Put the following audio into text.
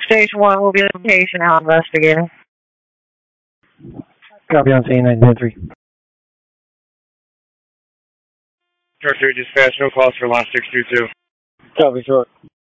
Station 1 will be the location now investigating. Copy on scene 903. Short 3 dispatch, no calls for line 622. Copy, short.